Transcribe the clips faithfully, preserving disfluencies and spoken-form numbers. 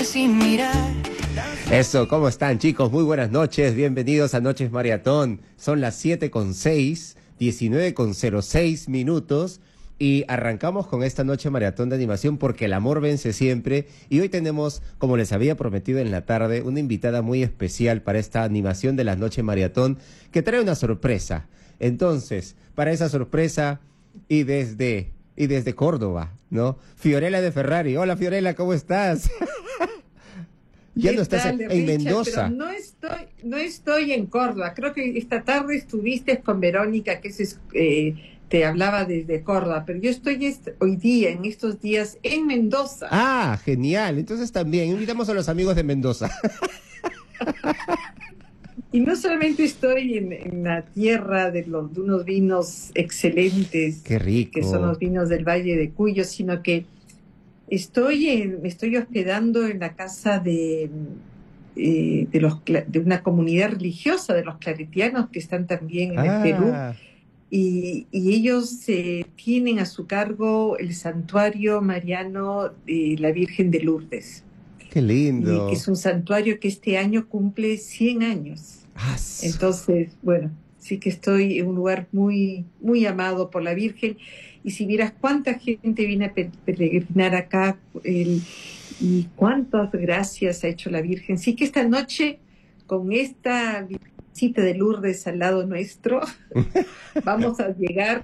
Sin mirar. Eso, ¿cómo están, chicos? Muy buenas noches, bienvenidos a Noches Maratón. Son las siete con seis, diecinueve con cero seis minutos y arrancamos con esta noche maratón de animación porque el amor vence siempre. Y hoy tenemos, como les había prometido en la tarde, una invitada muy especial para esta animación de las Noches Maratón que trae una sorpresa. Entonces, para esa sorpresa y desde, y desde Córdoba, ¿no? Fiorella de Ferrari. Hola, Fiorella, ¿cómo estás? Ya no estás tal, en, Richard, Mendoza. Pero no estoy, no estoy en Córdoba. Creo que esta tarde estuviste con Verónica, que es, eh, te hablaba desde Córdoba, pero yo estoy est hoy día, en estos días, en Mendoza. Ah, genial. Entonces también invitamos a los amigos de Mendoza. Y no solamente estoy en, en la tierra de, los, de unos vinos excelentes, Qué rico, que son los vinos del Valle de Cuyo, sino que Estoy, en, me estoy hospedando en la casa de, eh, de, los, de una comunidad religiosa de los claretianos que están también en ah. el Perú, y, y ellos eh, tienen a su cargo el santuario mariano de la Virgen de Lourdes. Qué lindo. Y que es un santuario que este año cumple cien años. Ah, Entonces, bueno, sí que estoy en un lugar muy, muy amado por la Virgen. Y si vieras cuánta gente viene a peregrinar acá el, y cuántas gracias ha hecho la Virgen. Sí que esta noche, con esta visita de Lourdes al lado nuestro, vamos a llegar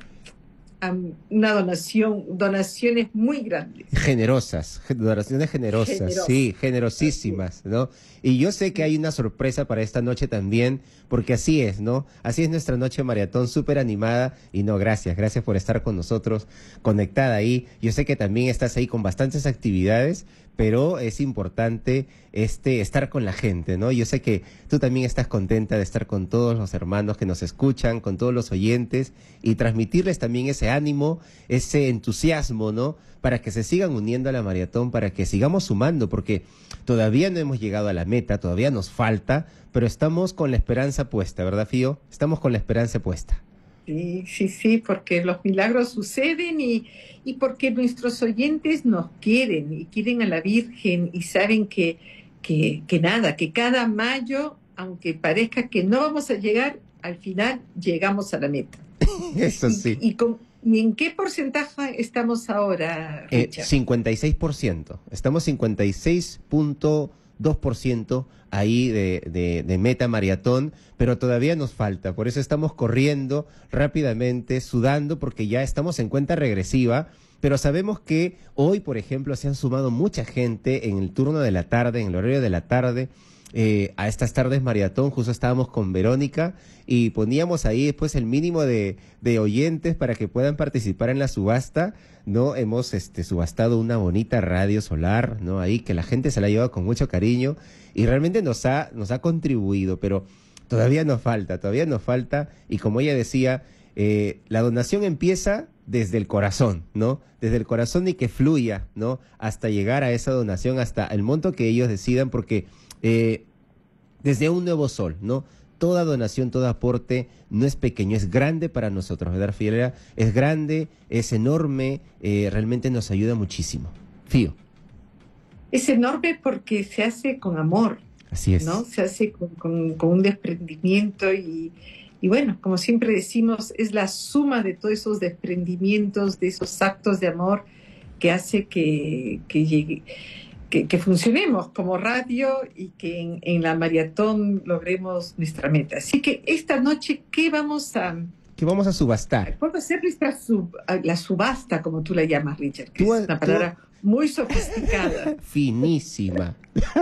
a una donación, donaciones muy grandes. Generosas, donaciones generosas, Generosa. Sí, generosísimas, ¿no? Y yo sé que hay una sorpresa para esta noche también, porque así es, ¿no? Así es nuestra noche maratón, súper animada. Y no, gracias, gracias por estar con nosotros, conectada ahí. Yo sé que también estás ahí con bastantes actividades, pero es importante este estar con la gente, ¿no? Yo sé que tú también estás contenta de estar con todos los hermanos que nos escuchan, con todos los oyentes, y transmitirles también ese ánimo, ese entusiasmo, ¿no? Para que se sigan uniendo a la maratón, para que sigamos sumando, porque todavía no hemos llegado a la meta, todavía nos falta, pero estamos con la esperanza puesta, ¿verdad, Fío? Estamos con la esperanza puesta. Sí, sí, sí, porque los milagros suceden y, y porque nuestros oyentes nos quieren y quieren a la Virgen y saben que, que, que nada, que cada mayo, aunque parezca que no vamos a llegar, al final llegamos a la meta. Eso sí. Y, y, con, ¿Y en qué porcentaje estamos ahora, Richard? Eh, cincuenta y seis por ciento. Estamos cincuenta y seis punto dos por ciento ahí de, de, de meta maratón, pero todavía nos falta. Por eso estamos corriendo rápidamente, sudando, porque ya estamos en cuenta regresiva. Pero sabemos que hoy, por ejemplo, se han sumado mucha gente en el turno de la tarde, en el horario de la tarde, eh, a estas tardes maratón. Justo estábamos con Verónica y poníamos ahí después el mínimo de, de oyentes para que puedan participar en la subasta, ¿no? Hemos este, subastado una bonita radio solar, ¿no? Ahí que la gente se la lleva con mucho cariño y realmente nos ha, nos ha contribuido, pero todavía nos falta, todavía nos falta. Y como ella decía, eh, la donación empieza desde el corazón, ¿no? Desde el corazón y que fluya, ¿no? Hasta llegar a esa donación, hasta el monto que ellos decidan, porque eh, desde un nuevo sol, ¿no? Toda donación, todo aporte no es pequeño, es grande para nosotros, ¿verdad, Fiorella? Es grande, es enorme, eh, realmente nos ayuda muchísimo. Fío. Es enorme porque se hace con amor. Así es. ¿No? Se hace con, con, con un desprendimiento y, y bueno, como siempre decimos, es la suma de todos esos desprendimientos, de esos actos de amor que hace que, que llegue... Que, que funcionemos como radio y que en, en la maratón logremos nuestra meta. Así que esta noche, ¿qué vamos a...? ¿Qué vamos a subastar? Vamos a hacer nuestra sub, la subasta, como tú la llamas, Richard, que tú, es una palabra tú... muy sofisticada. Finísima.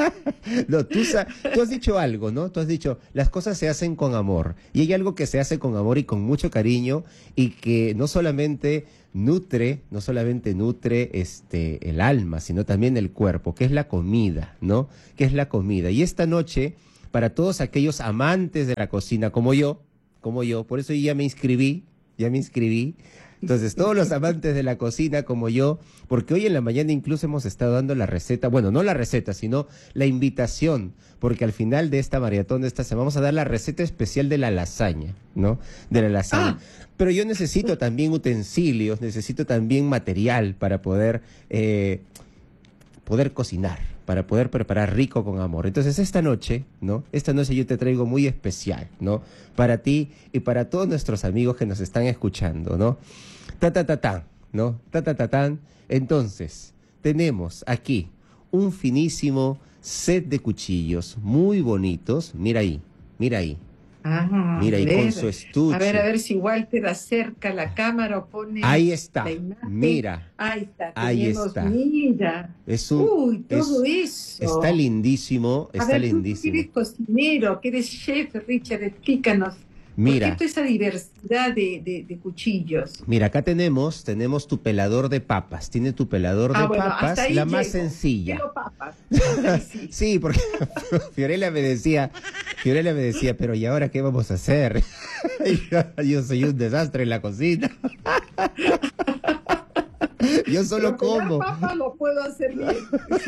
No, tú, tú has dicho algo, ¿no? Tú has dicho, las cosas se hacen con amor. Y hay algo que se hace con amor y con mucho cariño y que no solamente nutre, no solamente nutre este, el alma, sino también el cuerpo, que es la comida, ¿no? Que es la comida. Y esta noche, para todos aquellos amantes de la cocina como yo, como yo, por eso ya me inscribí, ya me inscribí. Entonces, todos los amantes de la cocina como yo, porque hoy en la mañana incluso hemos estado dando la receta, bueno, no la receta, sino la invitación, porque al final de esta maratón de esta semana vamos a dar la receta especial de la lasaña, ¿no? De la lasaña. Ah. Pero yo necesito también utensilios, necesito también material para poder... Eh, poder cocinar, para poder preparar rico con amor. Entonces esta noche, ¿no? Esta noche yo te traigo muy especial, ¿no? Para ti y para todos nuestros amigos que nos están escuchando, ¿no? Ta ta ta ta, ¿no? Ta ta ta tan. Entonces, tenemos aquí un finísimo set de cuchillos muy bonitos. Mira ahí, mira ahí. Ah, Mira ahí con su estuche. A ver, a ver si Walter acerca la cámara o pone ahí está, la imagen. Mira. Ahí está, Ahí tenemos, está. Mira. Es un, Uy, todo es, eso. Está lindísimo, A está ver, lindísimo. tú que eres cocinero, que eres chef, Richard, explícanos. Mira. ¿Por qué toda esa diversidad de, de, de cuchillos? Mira, acá tenemos, tenemos tu pelador de papas. Tiene tu pelador Ah, de bueno, papas, hasta ahí la llego. más sencilla. Quiero papas. Hasta ahí sí. Sí, porque Fiorella me decía, Fiorella me decía, pero ¿y ahora qué vamos a hacer? yo, yo soy un desastre en la cocina. Yo solo Pero como. Papá lo puedo hacer bien. Sí.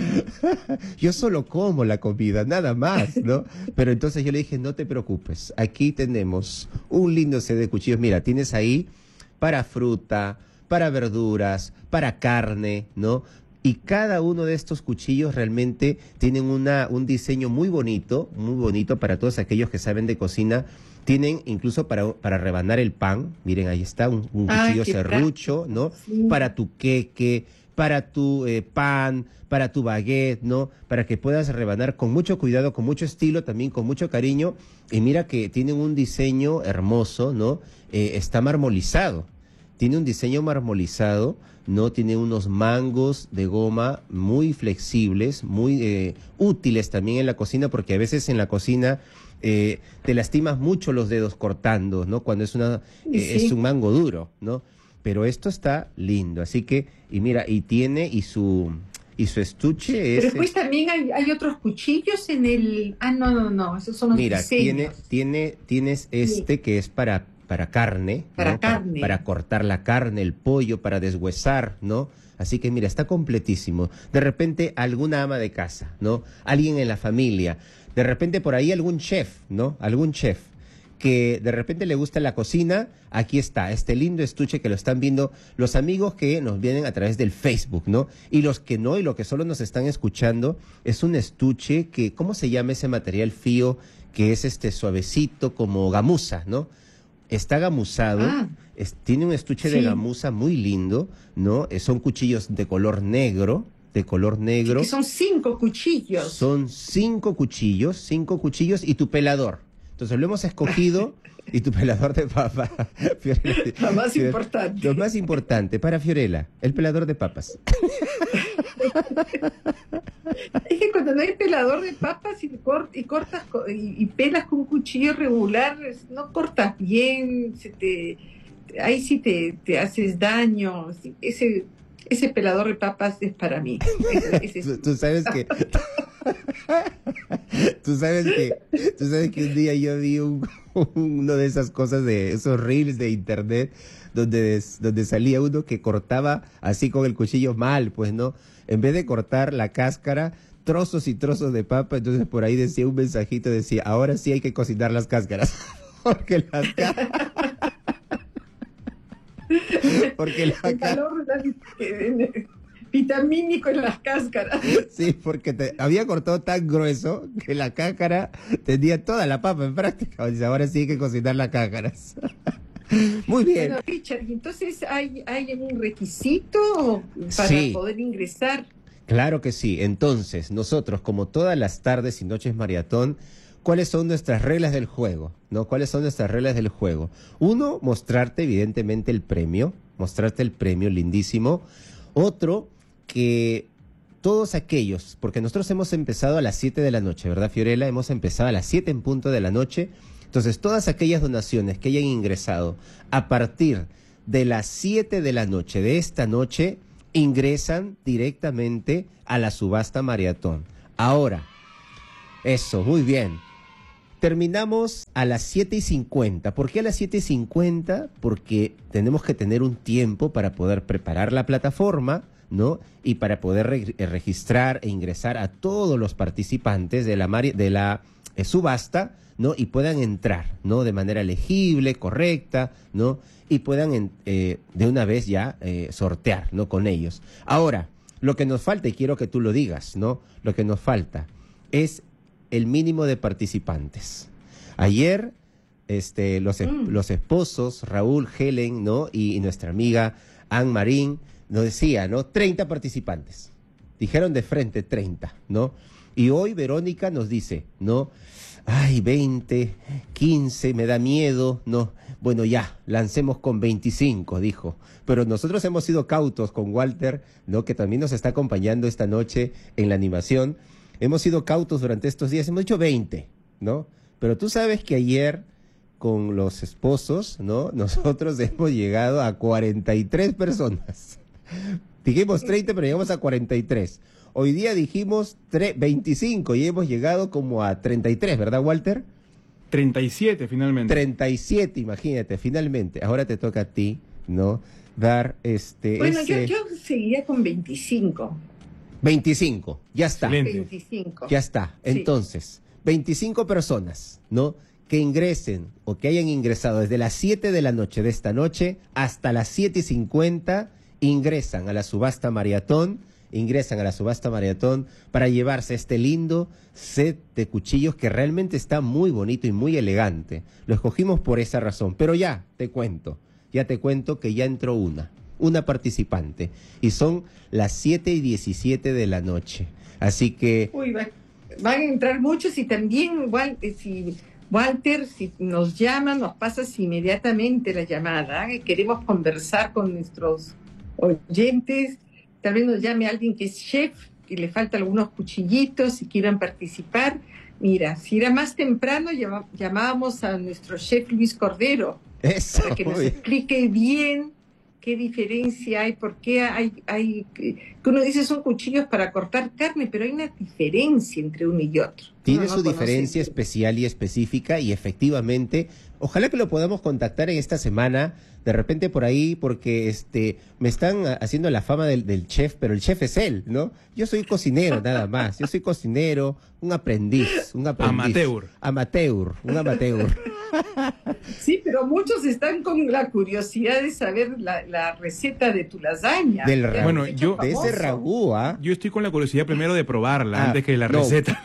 Yo solo como la comida, nada más, ¿no? Pero entonces yo le dije, no te preocupes, aquí tenemos un lindo set de cuchillos. Mira, tienes ahí para fruta, para verduras, para carne, ¿no? Y cada uno de estos cuchillos realmente tienen una, un diseño muy bonito, muy bonito para todos aquellos que saben de cocina. Tienen incluso para, para rebanar el pan, miren, ahí está, un, un Ay, cuchillo qué serrucho, ¿no? Sí. Para tu queque, para tu eh, pan, para tu baguette, ¿no? Para que puedas rebanar con mucho cuidado, con mucho estilo, también con mucho cariño. Y mira que tienen un diseño hermoso, ¿no? Eh, está marmolizado, tiene un diseño marmolizado, ¿no? Tiene unos mangos de goma muy flexibles, muy eh, útiles también en la cocina, porque a veces en la cocina eh, te lastimas mucho los dedos cortando, ¿no? Cuando es una eh, Sí. es un mango duro, ¿no? Pero esto está lindo, así que, y mira, y tiene, y su, y su estuche Pero es... después también hay, hay otros cuchillos en el... Ah, no, no, no, esos son los Mira, tiene, diseños. tiene, tienes este que es para, para carne, Para ¿no? carne. Para, para cortar la carne, el pollo, para deshuesar, ¿no? Así que mira, está completísimo. De repente alguna ama de casa, ¿no? Alguien en la familia. De repente por ahí algún chef, ¿no? Algún chef que de repente le gusta la cocina. Aquí está, este lindo estuche que lo están viendo los amigos que nos vienen a través del Facebook, ¿no? Y los que no, y los que solo nos están escuchando, es un estuche que, ¿cómo se llama ese material fío? Que es este suavecito como gamuza, ¿no? Está gamuzado, Ah. es, tiene un estuche Sí. de gamuza muy lindo, ¿no? Eh, son cuchillos de color negro, de color negro. Que son cinco cuchillos. Son cinco cuchillos, cinco cuchillos y tu pelador. Entonces lo hemos escogido y tu pelador de papa. Fiorella, Lo más Fior- importante. Lo más importante para Fiorella, el pelador de papas. Es que cuando no hay pelador de papas y, cor- y cortas co- y, y pelas con un cuchillo regular, es- no cortas bien, se te, ahí sí te, te haces daño. Sí, Ese, ese pelador de papas es para mí. Ese- ese es- Tú, tú sabes que... tú sabes que... Tú sabes que un día yo vi un, uno de esas cosas, de esos reels de internet, donde, des- donde salía uno que cortaba así con el cuchillo mal, pues, ¿no? En vez de cortar la cáscara, trozos y trozos de papa, entonces por ahí decía un mensajito, decía, ahora sí hay que cocinar las cáscaras, porque las cáscaras... porque la el calor la- eh, vitamínico en las cáscaras. Sí, porque te había cortado tan grueso que la cáscara tenía toda la papa en práctica. Dice, ahora sí hay que cocinar las cáscaras. Muy bien. Bueno, Richard, entonces hay, hay un requisito para Sí. poder ingresar. Claro que sí. Entonces, nosotros, como todas las tardes y noches maratón, ¿cuáles son nuestras reglas del juego? ¿No? ¿Cuáles son nuestras reglas del juego? Uno, mostrarte evidentemente el premio, mostrarte el premio lindísimo. Otro, que todos aquellos, porque nosotros hemos empezado a las siete de la noche, ¿verdad, Fiorella? Hemos empezado a las siete en punto de la noche. Entonces, todas aquellas donaciones que hayan ingresado a partir de las siete de la noche de esta noche, ingresan directamente a la subasta maratón. Ahora, eso, muy bien. Terminamos a las siete y cincuenta. ¿Por qué a las siete y cincuenta? Porque tenemos que tener un tiempo para poder preparar la plataforma, ¿no? Y para poder re- eh, registrar e ingresar a todos los participantes de la, mari- de la eh, subasta, ¿no? Y puedan entrar, ¿no? De manera legible, correcta, ¿no? Y puedan en- eh, de una vez ya eh, sortear, ¿no? Con ellos. Ahora, Lo que nos falta, y quiero que tú lo digas, ¿no? Lo que nos falta es el mínimo de participantes. Ayer, este, los, mm. los esposos, Raúl, Helen, ¿no? Y, y nuestra amiga Anne Marín, nos decía, ¿no? treinta participantes. Dijeron de frente treinta, ¿no? Y hoy Verónica nos dice, ¿no? Ay, veinte, quince, me da miedo, no. Bueno, ya, lancemos con veinticinco, dijo. Pero nosotros hemos sido cautos con Walter, ¿no? Que también nos está acompañando esta noche en la animación. Hemos sido cautos durante estos días, hemos dicho veinte, ¿no? Pero tú sabes que ayer, con los esposos, ¿no? Nosotros hemos llegado a cuarenta y tres personas. Dijimos treinta, pero llegamos a cuarenta y tres. Hoy día dijimos veinticinco y hemos llegado como a treinta y tres, ¿verdad, Walter? treinta y siete finalmente. treinta y siete, imagínate, finalmente. Ahora te toca a ti, ¿no? Dar este... Bueno, ese... yo, yo seguía con veinticinco. veinticinco, ya está. veinticinco. Ya está. Entonces, sí. veinticinco personas, ¿no? Que ingresen o que hayan ingresado desde las siete de la noche de esta noche hasta las siete y cincuenta, ingresan a la subasta maratón, ingresan a la subasta maratón para llevarse este lindo set de cuchillos que realmente está muy bonito y muy elegante. Lo escogimos por esa razón, pero ya te cuento, ya te cuento que ya entró una, una participante y son las siete y diecisiete de la noche. Así que... Uy, va, van a entrar muchos y también igual si... Walter, si nos llaman, nos pasas inmediatamente la llamada. ¿eh? Queremos conversar con nuestros oyentes. Tal vez nos llame alguien que es chef, que le falta algunos cuchillitos y quieran participar. Mira, si era más temprano, llamábamos a nuestro chef Luis Cordero. Eso, para que nos explique bien qué diferencia hay, por qué hay, hay, que uno dice son cuchillos para cortar carne, pero hay una diferencia entre uno y otro. Tiene su diferencia especial y específica y efectivamente, ojalá que lo podamos contactar en esta semana, de repente por ahí, porque este me están haciendo la fama del, del chef, pero el chef es él, ¿no? Yo soy cocinero nada más, yo soy cocinero, un aprendiz, un aprendiz. Amateur. Amateur, un amateur. Sí, pero muchos están con la curiosidad de saber la, la receta de tu lasaña. Del ra- bueno, yo de ese ragú, ¿ah? Yo estoy con la curiosidad primero de probarla ah, antes que la no. receta.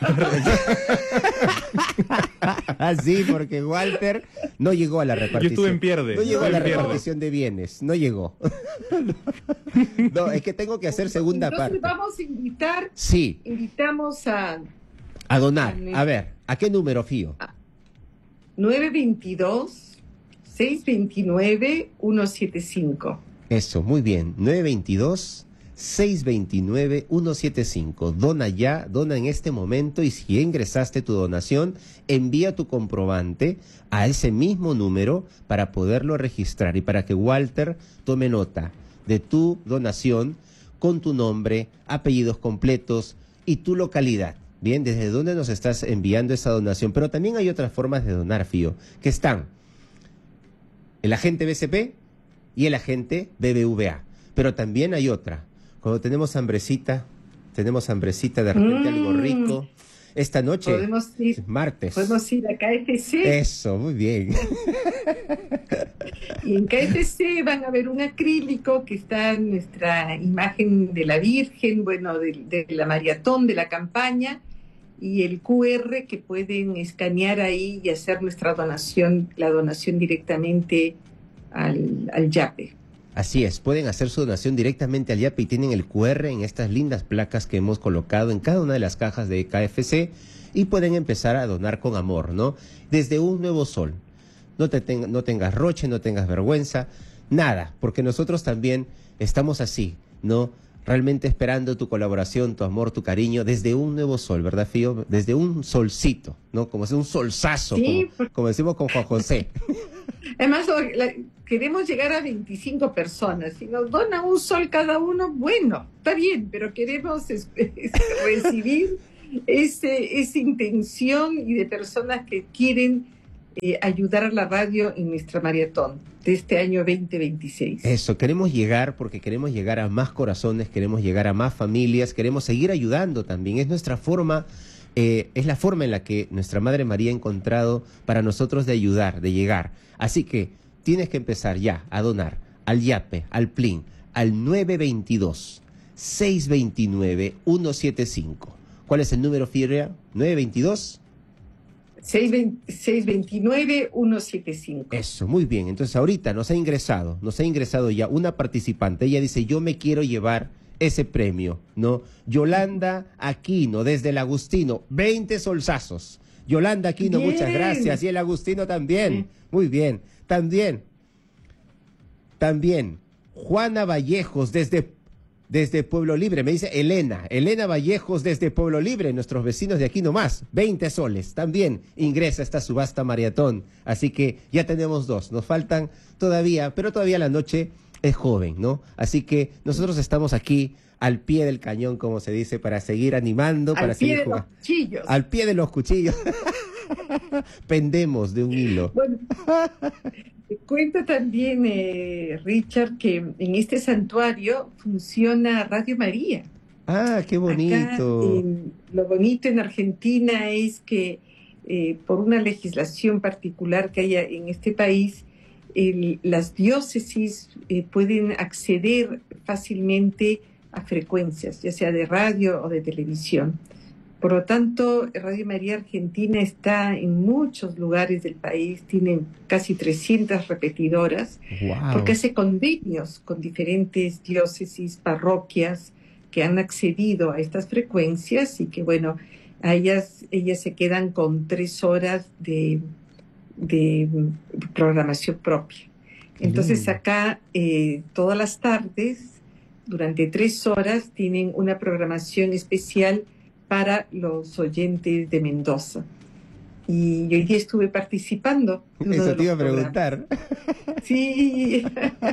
Así, porque Walter no llegó a la repartición. Yo estuve en pierde. No llegó no a la pierde. repartición de bienes, no llegó. No, es que tengo que hacer segunda Entonces parte. vamos a invitar. Sí. Invitamos a... A donar. A ver, ¿a qué número, Fío? nueve veintidós, seiscientos veintinueve, ciento setenta y cinco. Eso, muy bien. nueve veintidós, seiscientos veintinueve, ciento setenta y cinco. Dona ya, dona en este momento y si ingresaste tu donación, envía tu comprobante a ese mismo número para poderlo registrar y para que Walter tome nota de tu donación con tu nombre, apellidos completos y tu localidad. Bien, ¿desde dónde nos estás enviando esa donación? Pero también hay otras formas de donar, Fío, que están el agente B C P y el agente B B V A. Pero también hay otra. Cuando tenemos hambrecita, tenemos hambrecita, de repente mm. algo rico. Esta noche, podemos ir, martes. Podemos ir a K F C. Eso, muy bien. Y en K F C van a ver un acrílico que está en nuestra imagen de la Virgen, bueno, de, de la maratón, de la campaña, y el Q R que pueden escanear ahí y hacer nuestra donación, la donación directamente al, al YAPE. Así es, pueden hacer su donación directamente al YAPE y tienen el Q R en estas lindas placas que hemos colocado en cada una de las cajas de K F C y pueden empezar a donar con amor, ¿no? Desde un nuevo sol. No, te ten, no tengas roche, no tengas vergüenza, nada, porque nosotros también estamos así, ¿no? Realmente esperando tu colaboración, tu amor, tu cariño, desde un nuevo sol, ¿verdad, Fío? Desde un solcito, ¿no? Como es un solsazo, sí, como, porque... como decimos con Juan José. Además, la, queremos llegar a veinticinco personas. Si nos donan un sol cada uno, bueno, está bien, pero queremos es, es, recibir ese, esa intención y de personas que quieren eh, ayudar a la radio en nuestra maratón de este año veinte veintiséis. Eso, queremos llegar porque queremos llegar a más corazones, queremos llegar a más familias, queremos seguir ayudando también. Es nuestra forma... Eh, es la forma en la que nuestra Madre María ha encontrado para nosotros de ayudar, de llegar. Así que tienes que empezar ya a donar al YAPE, al PLIN, al nueve veintidós, seis dos nueve, uno siete cinco. ¿Cuál es el número, Fiorella? ¿nueve veintidós? seis dos nueve, uno siete cinco. Eso, muy bien. Entonces ahorita nos ha ingresado, nos ha ingresado ya una participante. Ella dice, yo me quiero llevar ese premio, ¿no? Yolanda Aquino, desde el Agustino, veinte solsazos. Yolanda Aquino, Bien. Muchas gracias. Y el Agustino también. Bien. Muy bien. También, también, Juana Vallejos, desde, desde Pueblo Libre. Me dice Elena, Elena Vallejos, desde Pueblo Libre, nuestros vecinos de aquí nomás. veinte soles. También ingresa a esta subasta maratón. Así que ya tenemos dos. Nos faltan todavía, pero todavía la noche es joven, ¿no? Así que nosotros estamos aquí al pie del cañón, como se dice, para seguir animando, Al para pie seguir de jugando. los cuchillos. Al pie de los cuchillos. Pendemos de un hilo. Bueno, te cuento también, eh, Richard, que en este santuario funciona Radio María. Ah, qué bonito. Acá, en- lo bonito en Argentina es que eh, por una legislación particular que hay en este país, el- las diócesis eh, pueden acceder fácilmente a frecuencias, ya sea de radio o de televisión. Por lo tanto, Radio María Argentina está en muchos lugares del país, tienen casi trescientas repetidoras, Wow. porque hace convenios con diferentes diócesis, parroquias que han accedido a estas frecuencias y que, bueno, a ellas, ellas se quedan con tres horas de, de programación propia. Qué Entonces lindo. acá eh, todas las tardes, durante tres horas, tienen una programación especial para los oyentes de Mendoza. Y hoy día estuve participando. en uno Eso de te iba a los programas. preguntar. Sí,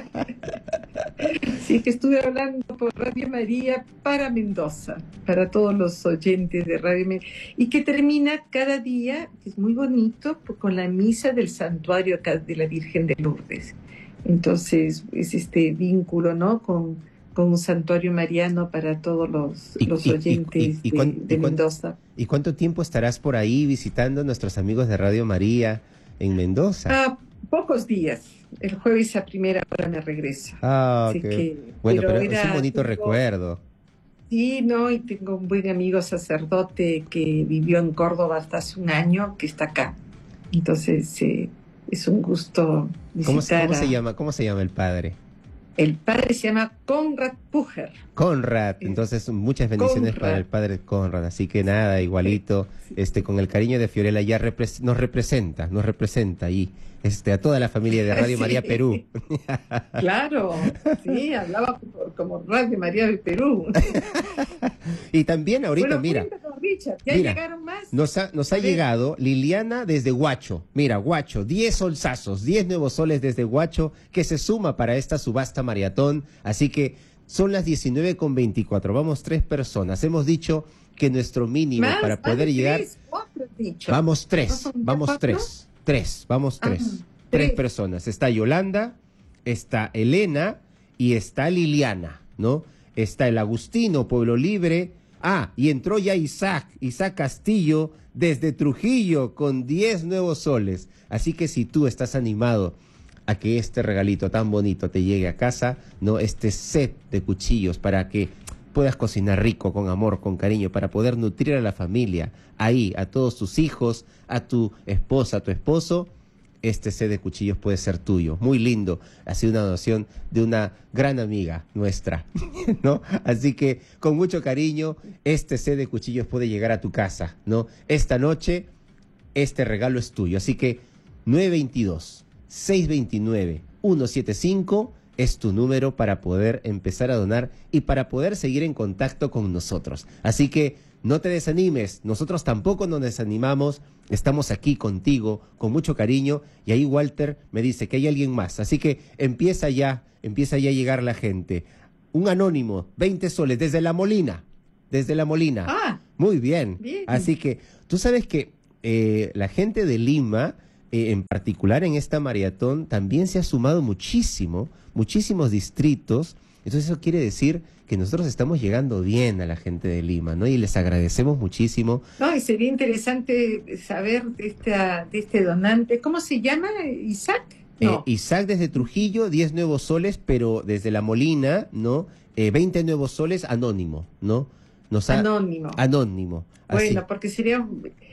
sí que estuve hablando por Radio María para Mendoza, para todos los oyentes de Radio María, y que termina cada día, que es muy bonito, pues, con la misa del santuario acá de la Virgen de Lourdes. Entonces, es este vínculo, ¿no?, con, con un santuario mariano para todos los, Y- los y- y- oyentes y- y de, cuán- de y cuán- Mendoza. ¿Y cuánto tiempo estarás por ahí visitando a nuestros amigos de Radio María en Mendoza? Ah, pocos días. El jueves a primera hora me regreso. Ah, Así qué- que, bueno, pero, es era- un bonito tengo- recuerdo. Sí, no, y tengo un buen amigo sacerdote que vivió en Córdoba hasta hace un año, que está acá. Entonces, eh, es un gusto ¿Cómo, se- visitar cómo se a- llama? ¿Cómo se llama el padre? El padre se llama Conrad Pucher. Conrad. Entonces, muchas bendiciones Conrad. para el padre Conrad. Así que nada, igualito, este, con el cariño de Fiorella ya repres- nos representa, nos representa ahí, este, a toda la familia de Radio Sí. María Perú. Claro, sí, hablaba por- como Radio María del Perú. Y también ahorita, Bueno, mira, cuéntanos, Richard, ¿ya mira, llegaron más? nos ha, nos ha A ver. llegado Liliana desde Huacho. Mira, Huacho, diez solsazos, diez nuevos soles desde Huacho, que se suma para esta subasta maratón. Así que son las diecinueve con veinticuatro. Vamos tres personas. Hemos dicho que nuestro mínimo Más, para más poder de llegar... tres, cuatro has dicho. Vamos ¿No tres, son vamos cuatro? tres, tres, vamos Ah, tres. Tres tres. personas. Está Yolanda, está Elena y está Liliana, ¿no? Está el Agustino, Pueblo Libre. Ah, y entró ya Isaac, Isaac Castillo, desde Trujillo, con diez nuevos soles. Así que si tú estás animado a que este regalito tan bonito te llegue a casa, ¿no? Este set de cuchillos para que puedas cocinar rico, con amor, con cariño, para poder nutrir a la familia, ahí, a todos tus hijos, a tu esposa, a tu esposo, este set de cuchillos puede ser tuyo. Muy lindo. Ha sido una donación de una gran amiga nuestra, ¿no? Así que, con mucho cariño, este set de cuchillos puede llegar a tu casa, ¿no? Esta noche, este regalo es tuyo. Así que, nueve dos dos, seis dos nueve, uno siete cinco es tu número para poder empezar a donar y para poder seguir en contacto con nosotros. Así que no te desanimes, nosotros tampoco nos desanimamos, estamos aquí contigo con mucho cariño y ahí Walter me dice que hay alguien más. Así que empieza ya, empieza ya a llegar la gente. Un anónimo, veinte soles, desde La Molina, desde La Molina. Ah, Muy bien. bien. Así que tú sabes que eh, la gente de Lima, eh, en particular en esta maratón, también se ha sumado muchísimo, muchísimos distritos. Entonces eso quiere decir que nosotros estamos llegando bien a la gente de Lima, ¿no? Y les agradecemos muchísimo. no, y sería interesante saber de, esta, de este donante. ¿Cómo se llama? ¿Isaac? Eh, No. Isaac desde Trujillo, diez nuevos soles, pero desde La Molina, ¿no? eh, veinte nuevos soles anónimo, ¿no? Nos ha, Anónimo. Anónimo. Así. Bueno, porque sería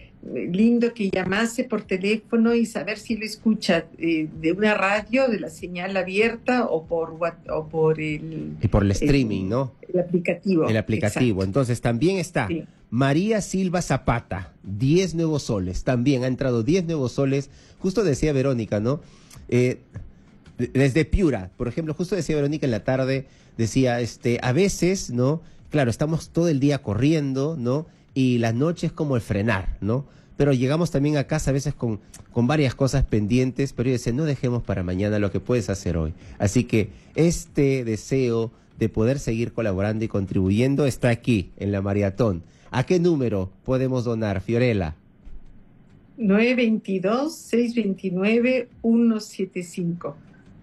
lindo que llamase por teléfono y saber si lo escucha eh, de una radio, de la señal abierta o por what- o por el, Y por el streaming, el- ¿no? el aplicativo. El aplicativo. Exacto. Entonces también está Sí. María Silva Zapata, diez nuevos soles. También ha entrado diez nuevos soles. Justo decía Verónica, ¿no? Eh, de- desde Piura, por ejemplo, justo decía Verónica en la tarde, decía, este, a veces, ¿no? Claro, estamos todo el día corriendo, ¿no? Y la noche es como el frenar, ¿no? Pero llegamos también a casa a veces con, con varias cosas pendientes, pero yo decía, no dejemos para mañana lo que puedes hacer hoy. Así que este deseo de poder seguir colaborando y contribuyendo está aquí, en la maratón. ¿A qué número podemos donar, Fiorella? nueve dos dos, seis dos nueve, uno siete cinco.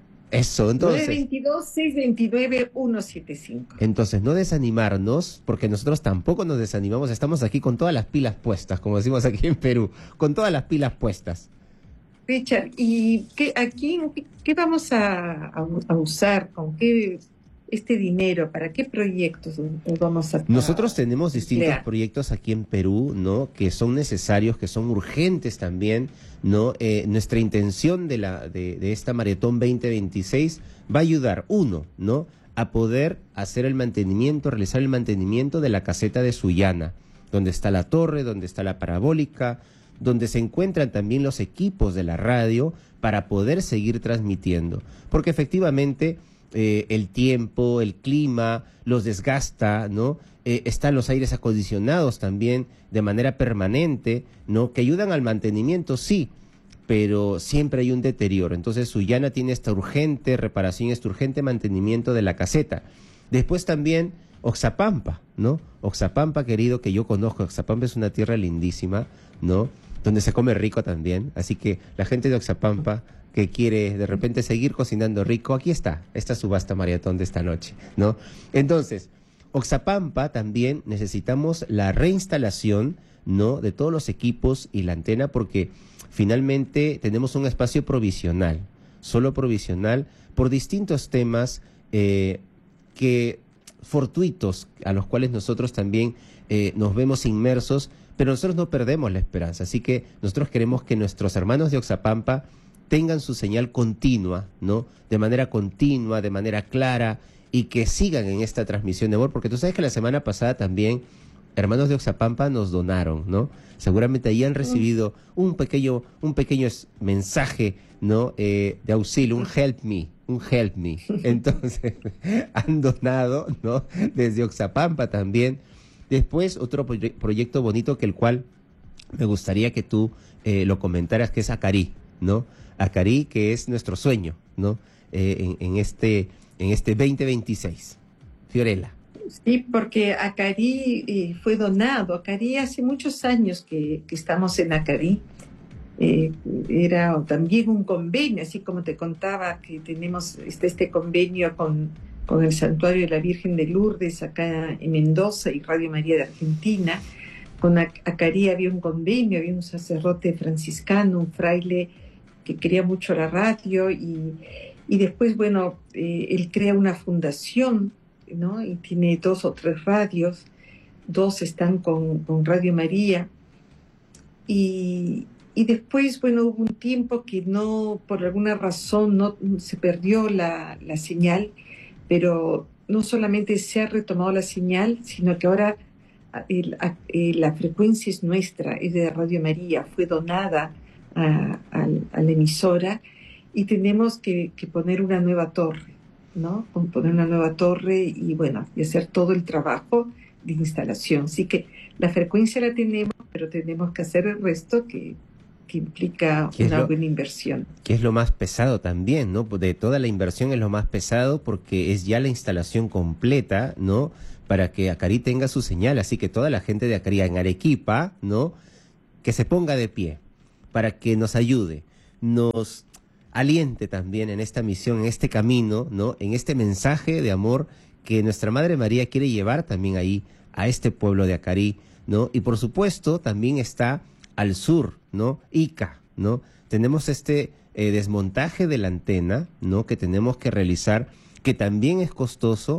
Eso, entonces... nueve dos dos, seis dos nueve, uno siete cinco. Entonces, no desanimarnos, porque nosotros tampoco nos desanimamos, estamos aquí con todas las pilas puestas, como decimos aquí en Perú, con todas las pilas puestas. Richard, ¿y qué, aquí qué, qué vamos a, a, a usar? ¿Con qué este dinero? ¿Para qué proyectos nos vamos a Nosotros tenemos distintos emplear? proyectos aquí en Perú, ¿no? Que son necesarios, que son urgentes también, ¿no? Eh, nuestra intención de la de, de esta maratón veinte veintiséis va a ayudar, uno, ¿no? A poder hacer el mantenimiento, realizar el mantenimiento de la caseta de Sullana, donde está la torre, donde está la parabólica, donde se encuentran también los equipos de la radio para poder seguir transmitiendo. Porque efectivamente eh, el tiempo, el clima los desgasta, ¿no? Eh, están los aires acondicionados también de manera permanente, ¿no? Que ayudan al mantenimiento, sí, pero siempre hay un deterioro. Entonces Sullana tiene esta urgente reparación, este urgente mantenimiento de la caseta. Después también Oxapampa, ¿no? Oxapampa, querido, que yo conozco. Oxapampa es una tierra lindísima, ¿no? Donde se come rico también. Así que la gente de Oxapampa que quiere de repente seguir cocinando rico, aquí está, esta subasta maratón de esta noche, ¿no? Entonces, Oxapampa también necesitamos la reinstalación, ¿no? De todos los equipos y la antena, porque finalmente tenemos un espacio provisional, solo provisional, por distintos temas eh, que fortuitos, a los cuales nosotros también eh, nos vemos inmersos, pero nosotros no perdemos la esperanza. Así que nosotros queremos que nuestros hermanos de Oxapampa tengan su señal continua, ¿no? De manera continua, de manera clara, y que sigan en esta transmisión de amor, porque tú sabes que la semana pasada también hermanos de Oxapampa nos donaron, ¿no? Seguramente ahí han recibido un pequeño, un pequeño mensaje, ¿no? Eh, de auxilio, un help me, un help me. Entonces, han donado, ¿no? Desde Oxapampa también. Después, otro proye- proyecto bonito que el cual me gustaría que tú eh, lo comentaras, que es Acarí, ¿no? Acarí, que es nuestro sueño, ¿no? Eh, en, en este, en este veinte veintiséis. Fiorella. Sí, porque Acarí eh, fue donado. Acarí hace muchos años que, que estamos en Acarí. Eh, era también un convenio, así como te contaba que tenemos este, este convenio con, con el Santuario de la Virgen de Lourdes acá en Mendoza y Radio María de Argentina. Con Ac- Acarí había un convenio, había un sacerdote franciscano, un fraile que quería mucho la radio y, y después, bueno, eh, él crea una fundación, ¿no? Y tiene dos o tres radios, dos están con, con Radio María. Y, y después, bueno, hubo un tiempo que no, por alguna razón, no se perdió la, la señal, pero no solamente se ha retomado la señal, sino que ahora el, a, eh, la frecuencia es nuestra, es de Radio María, fue donada a, a, a la emisora y tenemos que, que poner una nueva torre, ¿no? Poner una nueva torre y bueno, y hacer todo el trabajo de instalación. Así que la frecuencia la tenemos, pero tenemos que hacer el resto que, que implica una lo, buena inversión. Que es lo más pesado también, ¿no? De toda la inversión es lo más pesado porque es ya la instalación completa, ¿no? Para que Acarí tenga su señal. Así que toda la gente de Acarí en Arequipa, ¿no? Que se ponga de pie para que nos ayude, nos aliente también en esta misión, en este camino, ¿no? En este mensaje de amor que nuestra Madre María quiere llevar también ahí a este pueblo de Acarí, ¿no? Y por supuesto también está al sur, ¿no? Ica, ¿no? Tenemos este eh, desmontaje de la antena, ¿no? Que tenemos que realizar, que también es costoso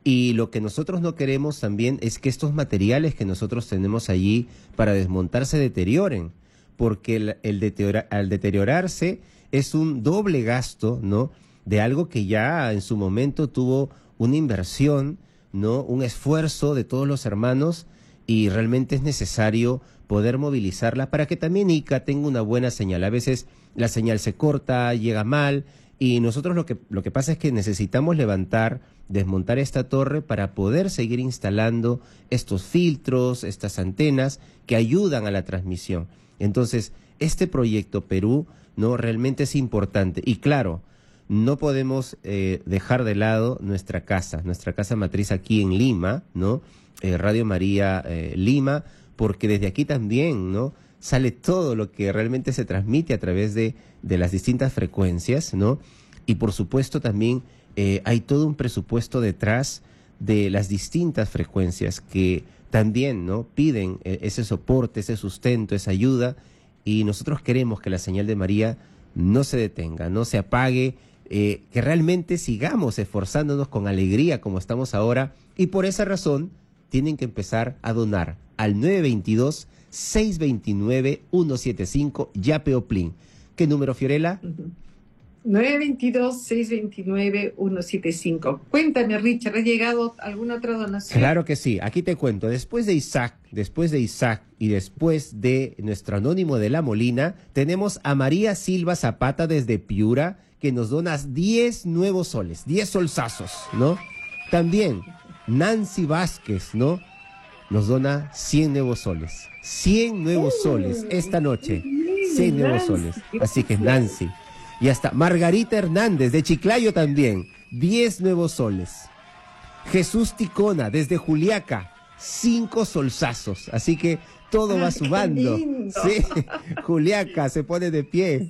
Y lo que nosotros no queremos también es que estos materiales que nosotros tenemos allí para desmontar se deterioren, porque el, el deteriora, al deteriorarse es un doble gasto, ¿no?, de algo que ya en su momento tuvo una inversión, ¿no?, un esfuerzo de todos los hermanos, y realmente es necesario poder movilizarla para que también Ica tenga una buena señal. A veces la señal se corta, llega mal, y nosotros lo que, lo que pasa es que necesitamos levantar, desmontar esta torre para poder seguir instalando estos filtros, estas antenas que ayudan a la transmisión. Entonces, este proyecto Perú, ¿no?, realmente es importante. Y claro, no podemos eh, dejar de lado nuestra casa, nuestra casa matriz aquí en Lima, ¿no?, eh, Radio María eh, Lima, porque desde aquí también, ¿no?, sale todo lo que realmente se transmite a través de, de las distintas frecuencias, ¿no? Y por supuesto también eh, hay todo un presupuesto detrás de las distintas frecuencias que también, ¿no?, piden eh, ese soporte, ese sustento, esa ayuda, y nosotros queremos que la señal de María no se detenga, no se apague, eh, que realmente sigamos esforzándonos con alegría como estamos ahora, y por esa razón tienen que empezar a donar al nueve dos dos, seis dos nueve, uno siete cinco, Yape o Plin. ¿Qué número, Fiorella? Uh-huh. nueve dos dos, seis dos nueve, uno siete cinco. Cuéntame, Richard, ¿ha llegado alguna otra donación? Claro que sí, aquí te cuento. Después de Isaac, después de Isaac y después de nuestro anónimo de La Molina, tenemos a María Silva Zapata desde Piura, que nos dona diez nuevos soles, diez solsazos, ¿no? También Nancy Vázquez, ¿no?, nos dona cien nuevos soles. cien nuevos soles esta noche. cien nuevos soles. Así que Nancy. Y hasta Margarita Hernández de Chiclayo también. diez nuevos soles. Jesús Ticona desde Juliaca. cinco solsazos. Así que todo va sumando. Sí. Juliaca se pone de pie.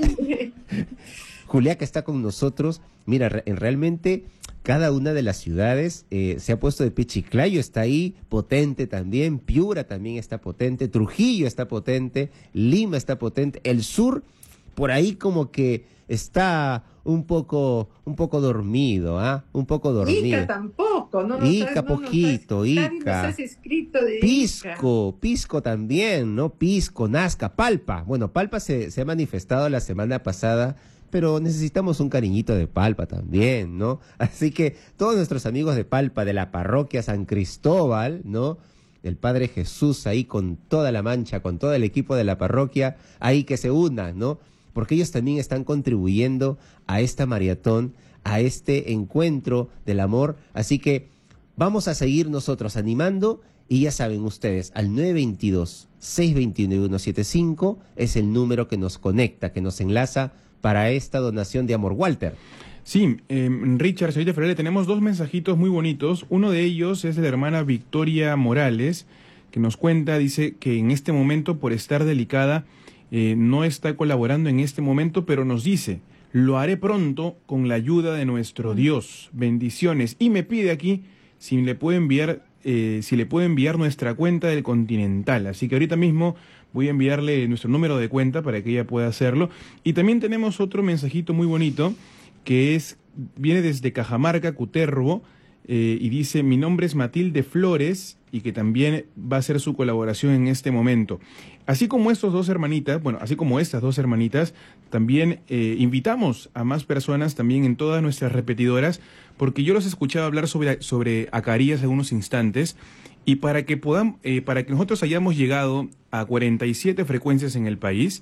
Juliaca está con nosotros. Mira, re- realmente cada una de las ciudades eh, se ha puesto de pie. Chiclayo está ahí, potente también. Piura también está potente. Trujillo está potente. Lima está potente. El sur, por ahí como que está un poco, un poco dormido, ¿ah? ¿eh? Un poco dormido. Ica tampoco, ¿no? Ica no poquito, nos has, Ica. Nos has escrito de Pisco, Ica. Pisco también, ¿no? Pisco, Nazca, Palpa. Bueno, Palpa se, se ha manifestado la semana pasada, pero necesitamos un cariñito de Palpa también, ¿no? Así que todos nuestros amigos de Palpa, de la parroquia San Cristóbal, ¿no?, el Padre Jesús ahí con toda la mancha, con todo el equipo de la parroquia, ahí que se unan, ¿no? Porque ellos también están contribuyendo a esta maratón, a este encuentro del amor. Así que vamos a seguir nosotros animando, y ya saben ustedes, al nueve dos dos, seis dos nueve, uno siete cinco es el número que nos conecta, que nos enlaza para esta donación de amor. Walter. Sí, eh, Richard, señorita Ferrer, tenemos dos mensajitos muy bonitos. Uno de ellos es de la hermana Victoria Morales, que nos cuenta, dice que en este momento, por estar delicada, eh, no está colaborando en este momento, pero nos dice, lo haré pronto con la ayuda de nuestro Dios. Bendiciones. Y me pide aquí si le puede enviar, eh, si le puede enviar nuestra cuenta del Continental. Así que ahorita mismo voy a enviarle nuestro número de cuenta para que ella pueda hacerlo. Y también tenemos otro mensajito muy bonito, que es viene desde Cajamarca, Cutervo, eh, y dice, mi nombre es Matilde Flores, y que también va a hacer su colaboración en este momento. Así como estos dos hermanitas, bueno, así como estas dos hermanitas, también eh, invitamos a más personas también en todas nuestras repetidoras, porque yo los he escuchado hablar sobre, sobre Acarías en unos instantes, y para que podamos, eh, para que nosotros hayamos llegado a cuarenta y siete frecuencias en el país,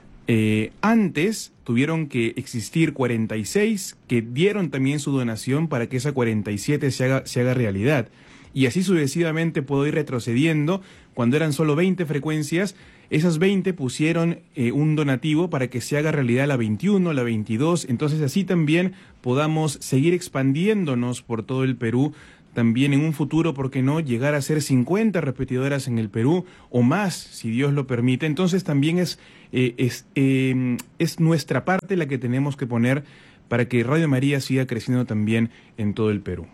Eh, antes tuvieron que existir cuarenta y seis que dieron también su donación para que esa cuarenta y siete se haga, se haga realidad. Y así sucesivamente puedo ir retrocediendo. Cuando eran solo veinte frecuencias, esas veinte pusieron eh, un donativo para que se haga realidad la veintiuno, la veintidós. Entonces así también podamos seguir expandiéndonos por todo el Perú. También en un futuro, ¿por qué no?, llegar a ser cincuenta repetidoras en el Perú o más, si Dios lo permite. Entonces también es, eh, es, eh, es nuestra parte la que tenemos que poner para que Radio María siga creciendo también en todo el Perú.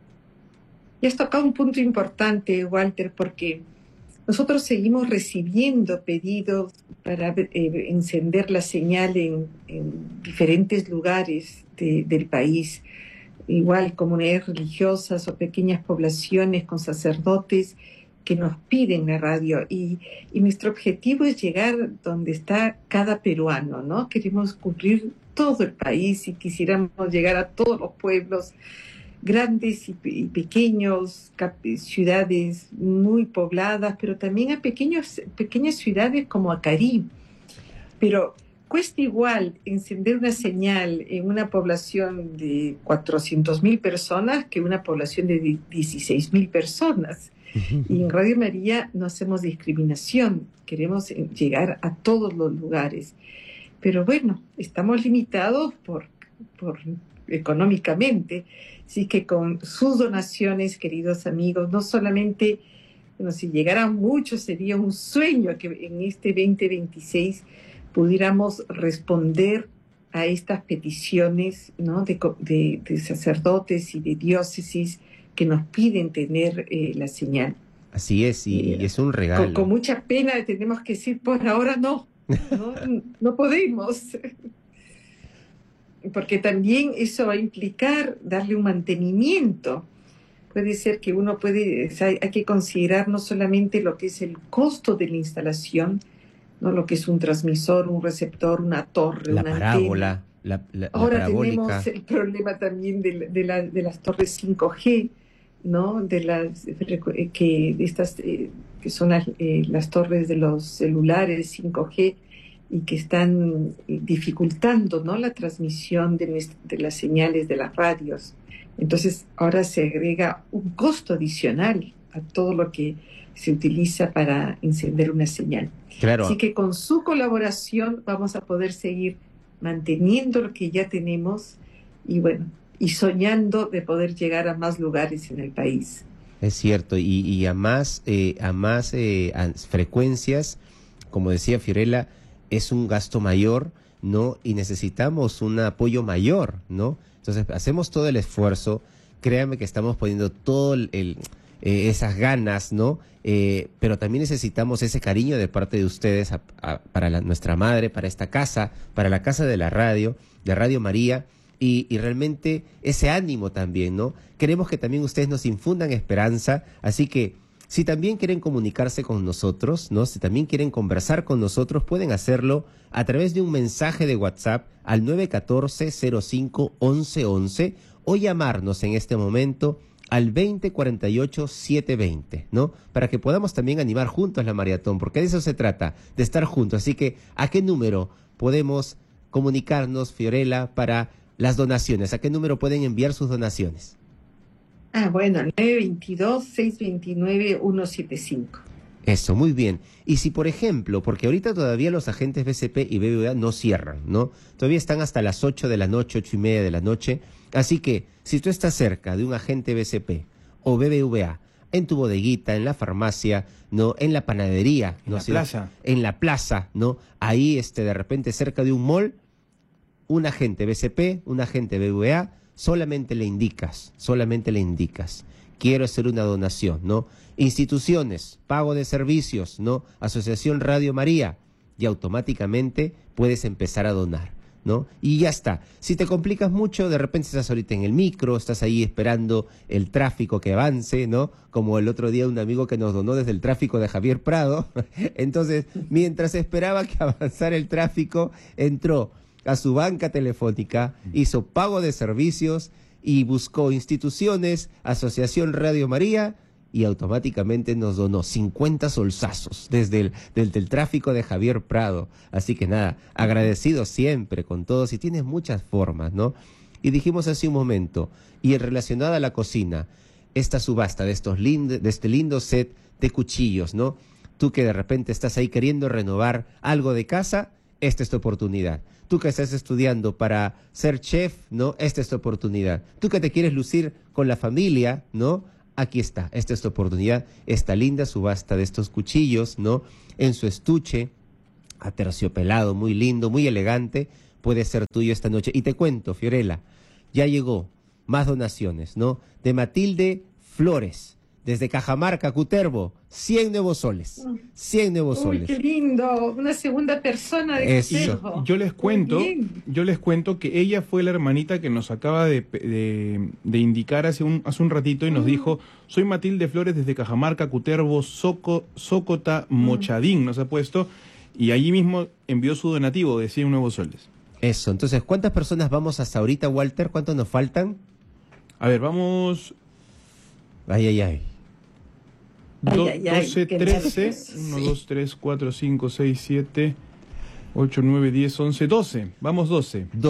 Y has tocado un punto importante, Walter, porque nosotros seguimos recibiendo pedidos para eh, encender la señal en, en diferentes lugares de, del país. igual comunidades religiosas o pequeñas poblaciones con sacerdotes que nos piden la radio. Y, y nuestro objetivo es llegar donde está cada peruano, ¿no? Queremos cubrir todo el país y quisiéramos llegar a todos los pueblos, grandes y, y pequeños, ciudades muy pobladas, pero también a pequeños, pequeñas ciudades como Acarí. Pero cuesta igual encender una señal en una población de cuatrocientas mil personas que una población de dieciséis mil personas. Y en Radio María no hacemos discriminación, queremos llegar a todos los lugares. Pero bueno, estamos limitados por, por económicamente, así que con sus donaciones, queridos amigos, no solamente, bueno, si llegaran muchos, sería un sueño que en este veinte veintiséis pudiéramos responder a estas peticiones, ¿no? de, de, de sacerdotes y de diócesis que nos piden tener eh, la señal. Así es, y, y es un regalo. Con, con mucha pena tenemos que decir, por ahora no, no, no podemos. Porque también eso va a implicar darle un mantenimiento. Puede ser que uno puede, o sea, hay que considerar no solamente lo que es el costo de la instalación, no lo que es un transmisor, un receptor, una torre, la una parábola, antena. La, la, Ahora la parabólica. Tenemos el problema también de, de, la, de las torres cinco G, ¿no? De las que de estas eh, que son las, eh, las torres de los celulares cinco G y que están dificultando, ¿no? La transmisión de, de las señales de las radios. Entonces ahora se agrega un costo adicional a todo lo que se utiliza para encender una señal. Claro. Así que con su colaboración vamos a poder seguir manteniendo lo que ya tenemos y bueno, y soñando de poder llegar a más lugares en el país. Es cierto, y, y a más, eh, a más eh, a frecuencias, como decía Fiorella, es un gasto mayor, ¿no? Y necesitamos un apoyo mayor, ¿no? Entonces hacemos todo el esfuerzo, créanme que estamos poniendo todo el, el eh, esas ganas, ¿no? Eh, pero también necesitamos ese cariño de parte de ustedes a, a, para la, nuestra madre, para esta casa, para la casa de la radio, de Radio María, y, y realmente ese ánimo también, ¿no? Queremos que también ustedes nos infundan esperanza, así que si también quieren comunicarse con nosotros, ¿no? Si también quieren conversar con nosotros, pueden hacerlo a través de un mensaje de WhatsApp al nueve uno cuatro, cero cinco, once once o llamarnos en este momento al veinte cuarenta y ocho, setecientos veinte, ¿no? Para que podamos también animar juntos la maratón, porque de eso se trata, de estar juntos. Así que, ¿a qué número podemos comunicarnos, Fiorella, para las donaciones? ¿A qué número pueden enviar sus donaciones? Ah, bueno, nueve dos dos, seis dos nueve, uno siete cinco. Eso, muy bien. Y si, por ejemplo, porque ahorita todavía los agentes B C P y B B V A no cierran, ¿no? Todavía están hasta las ocho de la noche, ocho y media de la noche. Así que, si tú estás cerca de un agente B C P o B B V A, en tu bodeguita, en la farmacia, ¿no? En la panadería, en ¿no? la plaza. En la plaza, ¿no? Ahí, este, de repente, cerca de un mall, un agente B C P, un agente B B V A, solamente le indicas, solamente le indicas, quiero hacer una donación, ¿no? Instituciones, pago de servicios, ¿no? Asociación Radio María, y automáticamente puedes empezar a donar, ¿no? Y ya está. Si te complicas mucho, de repente estás ahorita en el micro, estás ahí esperando el tráfico que avance, ¿no? Como el otro día un amigo que nos donó desde el tráfico de Javier Prado. Entonces, mientras esperaba que avanzara el tráfico, entró a su banca telefónica, hizo pago de servicios y buscó instituciones, Asociación Radio María, y automáticamente nos donó cincuenta solsazos desde el, desde el tráfico de Javier Prado. Así que nada, agradecido siempre con todos, y tienes muchas formas, ¿no? Y dijimos hace un momento, y relacionada a la cocina, esta subasta de, estos lind de este lindo set de cuchillos, ¿no? Tú que de repente estás ahí queriendo renovar algo de casa, esta es tu oportunidad. Tú que estás estudiando para ser chef, ¿no? Esta es tu oportunidad. Tú que te quieres lucir con la familia, ¿no? Aquí está, esta es tu oportunidad. Esta linda subasta de estos cuchillos, ¿no? En su estuche, aterciopelado, muy lindo, muy elegante, puede ser tuyo esta noche. Y te cuento, Fiorella, ya llegó más donaciones, ¿no? De Matilde Flores, desde Cajamarca, Cutervo, cien nuevos soles. cien nuevos Uy, soles. qué lindo, una segunda persona de Eso. Cutervo. Yo les cuento, Muy bien. yo les cuento que ella fue la hermanita que nos acaba de, de, de indicar hace un, hace un ratito y nos Mm. dijo, soy Matilde Flores desde Cajamarca, Cutervo, Soco, Sócota, Mochadín, nos ha puesto, y allí mismo envió su donativo de cien nuevos soles. Eso, entonces, ¿cuántas personas vamos hasta ahorita, Walter? ¿Cuántos nos faltan? A ver, vamos Ay, ay, ay. Ay, do- ay, ay, doce, qué trece, nervios. uno, Sí. dos, tres, cuatro, cinco, seis, siete, ocho, nueve, diez, once, doce. Vamos doce.